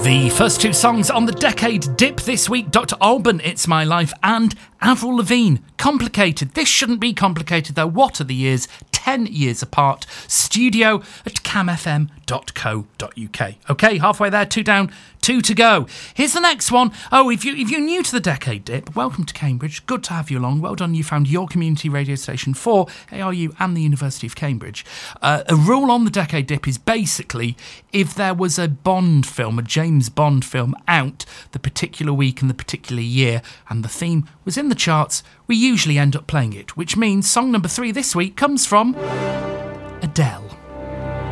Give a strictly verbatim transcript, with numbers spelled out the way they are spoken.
The first two songs on the Decade Dip this week, Doctor Alban, It's My Life, and Avril Lavigne, Complicated. This shouldn't be complicated though. What are the years? Ten years apart. Studio at cam f m dot co dot u k. Okay, halfway there, two down, two to go. Here's the next one. Oh, if, you, if you're new to the Decade Dip, welcome to Cambridge. Good to have you along. Well done, you found your community radio station for A R U and the University of Cambridge. Uh, a rule on the Decade Dip is basically if there was a Bond film, a James Bond film out the particular week and the particular year, and the theme was in the charts, we usually end up playing it, which means song number three this week comes from Adele.